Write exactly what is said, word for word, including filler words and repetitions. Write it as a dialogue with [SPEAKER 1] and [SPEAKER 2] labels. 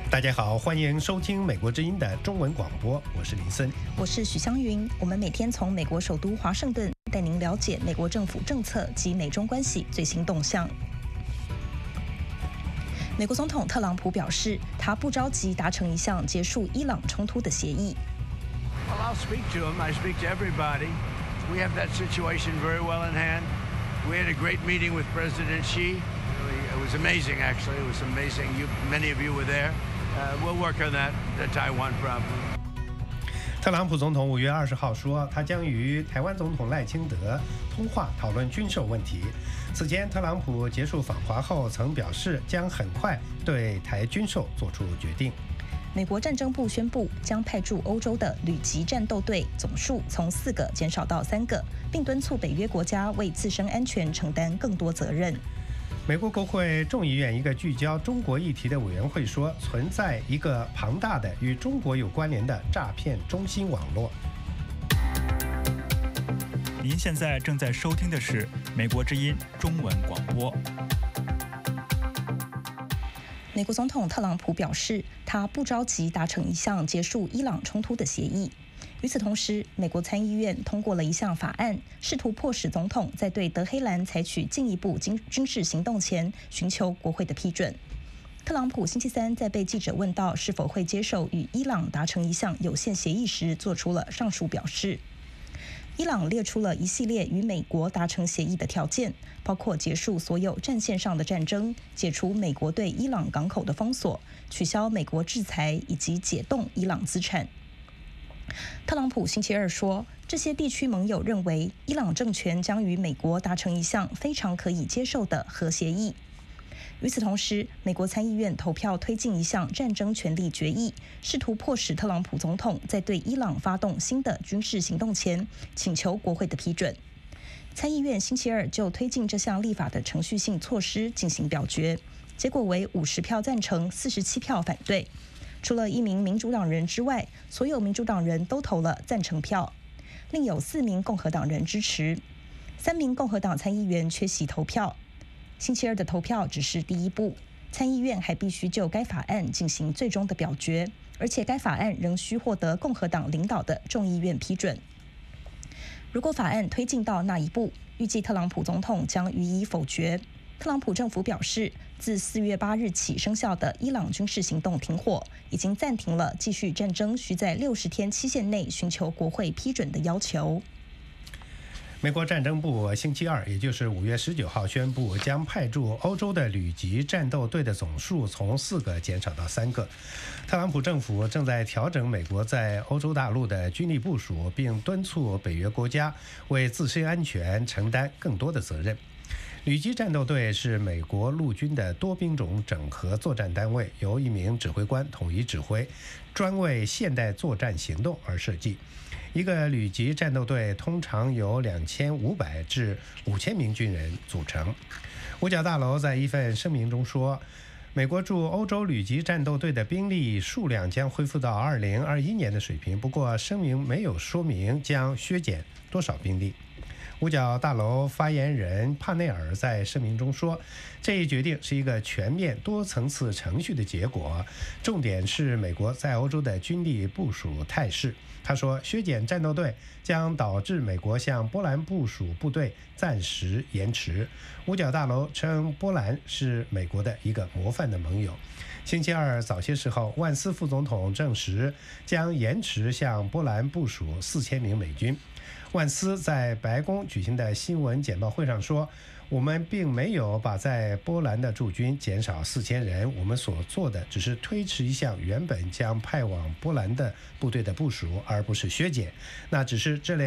[SPEAKER 1] 大家好，欢迎收听美国之音的中文广播，我是林森，
[SPEAKER 2] 我是许湘云。我们每天从美国首都华盛顿带您了解美国政府政策及美中关系最新动向。美国总统特朗普表示，他不着急达成一项结束伊朗冲突的协议。
[SPEAKER 3] Well, I'll speak to him. I speak to everybody. We have that situation very well in hand. We had a great meeting with President Xi. It was amazing, actually. It was amazing. You, many of you were there. Uh, we'll work on that, the Taiwan problem.
[SPEAKER 1] 特朗普总统五月二十号说，他将与台湾总统赖清德通话讨论军售问题。此前，特朗普结束访华后曾表示，将很快对台军售做出决定。
[SPEAKER 2] 美国战争部宣布，将派驻欧洲的旅级战斗队总数从四个减少到三个，并敦促北约国家为自身安全承担更多责任。
[SPEAKER 1] 美国国会众议院一个聚焦中国议题的委员会说，存在一个庞大的与中国有关联的诈骗中心网络。
[SPEAKER 4] 您现在正在收听的是美国之音中文广播。
[SPEAKER 2] 美国总统特朗普表示，他不着急达成一项结束伊朗冲突的协议。与此同时，美国参议院通过了一项法案，试图迫使总统在对德黑兰采取进一步军军事行动前，寻求国会的批准。特朗普星期三在被记者问到是否会接受与伊朗达成一项有限协议时，做出了上述表示。伊朗列出了一系列与美国达成协议的条件，包括结束所有战线上的战争、解除美国对伊朗港口的封锁、取消美国制裁以及解冻伊朗资产。特朗普星期二说，这些地区盟友认为伊朗政权将与美国达成一项非常可以接受的核协议。与此同时，美国参议院投票推进一项战争权利决议，试图迫使特朗普总统在对伊朗发动新的军事行动前，请求国会的批准。参议院星期二就推进这项立法的程序性措施进行表决，结果为五十票赞成，四十七票反对。除了一名民主党人之外，所有民主党人都投了赞成票，另有四名共和党人支持，三名共和党参议员缺席投票。星期二的投票只是第一步，参议院还必须就该法案进行最终的表决，而且该法案仍需获得共和党领导的众议院批准。如果法案推进到那一步，预计特朗普总统将予以否决。特朗普政府表示，自四月八日起生效的伊朗军事行动停火，已经暂停了继续战争需在六十天期限内寻求国会批准的要求。
[SPEAKER 1] 美国战争部星期二，也就是五月十九号宣布，将派驻欧洲的旅级战斗队的总数从四个减少到三个。特朗普政府正在调整美国在欧洲大陆的军力部署，并敦促北约国家为自身安全承担更多的责任。旅级战斗队是美国陆军的多兵种整合作战单位，由一名指挥官统一指挥，专为现代作战行动而设计。一个旅级战斗队通常由两千五百至五千名军人组成。五角大楼在一份声明中说，美国驻欧洲旅级战斗队的兵力数量将恢复到二零二一年的水平，不过声明没有说明将削减多少兵力。五角大楼发言人帕内尔在声明中说，这一决定是一个全面多层次程序的结果，重点是美国在欧洲的军力部署态势。他说，削减战斗队将导致美国向波兰部署部队暂时延迟。五角大楼称波兰是美国的一个模范的盟友。星期二早些时候，万斯副总统证实将延迟向波兰部署四千名美军。万斯在白宫举行的新闻简报会上说，我们并没有把在波兰的驻军减少四千人，我们所做的只是推迟一项原本将派往波兰的部队的部署，而不是削减。那只是这类